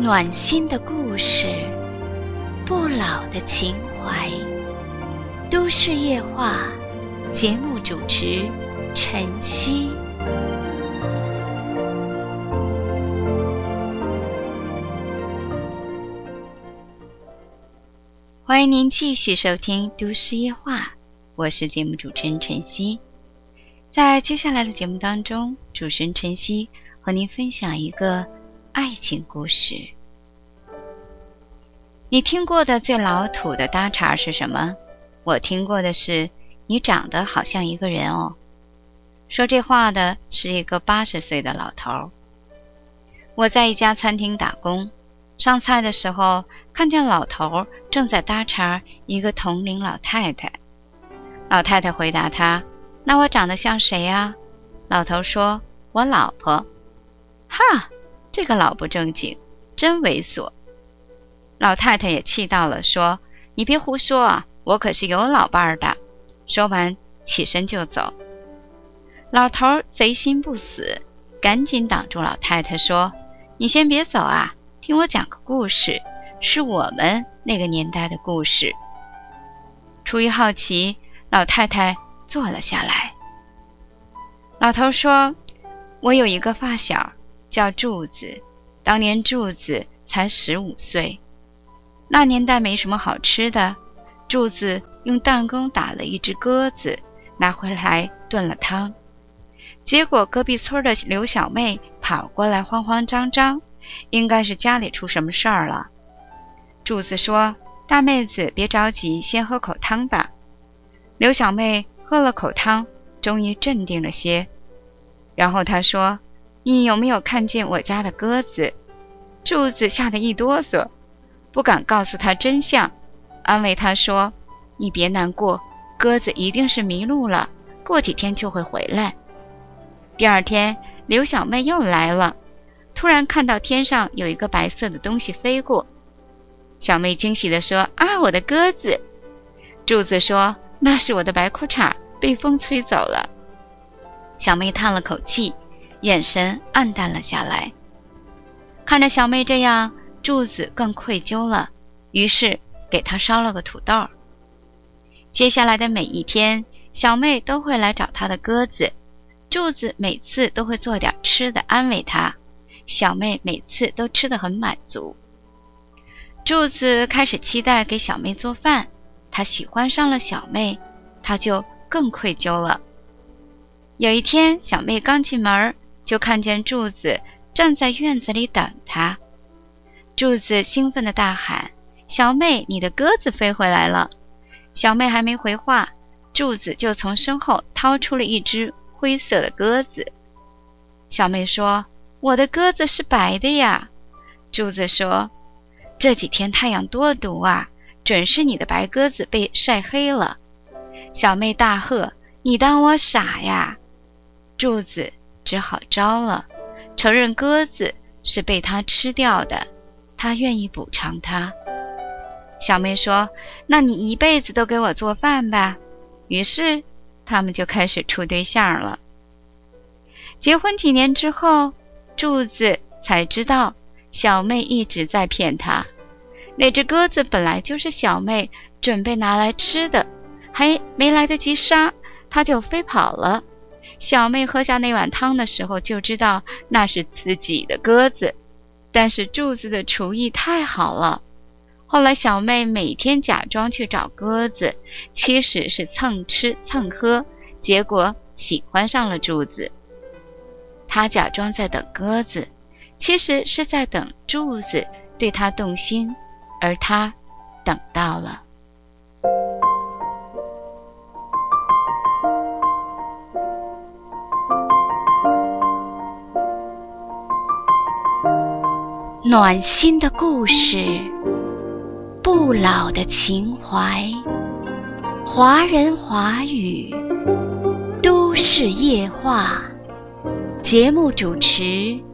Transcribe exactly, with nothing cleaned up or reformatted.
暖心的故事，不老的情怀。都市夜话，节目主持晨曦。欢迎您继续收听都市夜话，我是节目主持人晨曦。在接下来的节目当中，主持人晨曦和您分享一个爱情故事。你听过的最老土的搭茬是什么？我听过的是你长得好像一个人哦。说这话的是一个八十岁的老头。我在一家餐厅打工，上菜的时候看见老头正在搭茬一个同龄老太太。老太太回答他：那我长得像谁啊？老头说：我老婆。哈，这个老不正经，真猥琐。老太太也气到了，说：你别胡说啊，我可是有老伴儿的。说完起身就走。老头贼心不死，赶紧挡住老太太说：你先别走啊，听我讲个故事，是我们那个年代的故事。出于好奇，老太太坐了下来。老头说：我有一个发小叫柱子，当年柱子才十五岁。那年代没什么好吃的，柱子用弹弓打了一只鸽子，拿回来炖了汤。结果隔壁村的刘小妹跑过来慌慌张张，应该是家里出什么事儿了。柱子说：大妹子别着急，先喝口汤吧。刘小妹喝了口汤，终于镇定了些。然后她说：你有没有看见我家的鸽子？柱子吓得一哆嗦，不敢告诉她真相，安慰她说：你别难过，鸽子一定是迷路了，过几天就会回来。第二天，刘小妹又来了，突然看到天上有一个白色的东西飞过。小妹惊喜地说：啊，我的鸽子。柱子说：那是我的白裤衩，被风吹走了。小妹叹了口气，眼神暗淡了下来。看着小妹这样，柱子更愧疚了，于是给她烧了个土豆。接下来的每一天，小妹都会来找她的鸽子，柱子每次都会做点吃的安慰她，小妹每次都吃得很满足。柱子开始期待给小妹做饭，他喜欢上了小妹，他就更愧疚了。有一天，小妹刚进门，就看见柱子站在院子里等她。柱子兴奋地大喊：小妹，你的鸽子飞回来了。小妹还没回话，柱子就从身后掏出了一只灰色的鸽子。小妹说：我的鸽子是白的呀。柱子说：这几天太阳多毒啊，准是你的白鸽子被晒黑了。小妹大喝：你当我傻呀？柱子只好招了，承认鸽子是被他吃掉的，他愿意补偿他。小妹说：那你一辈子都给我做饭吧。于是他们就开始处对象了。结婚几年之后，柱子才知道小妹一直在骗他。那只鸽子本来就是小妹准备拿来吃的，还没来得及杀，它就飞跑了。小妹喝下那碗汤的时候就知道那是自己的鸽子，但是柱子的厨艺太好了。后来小妹每天假装去找鸽子，其实是蹭吃蹭喝，结果喜欢上了柱子。她假装在等鸽子，其实是在等柱子对她动心，而她等到了。暖心的故事，不老的情怀，华人华语，都市夜话，节目主持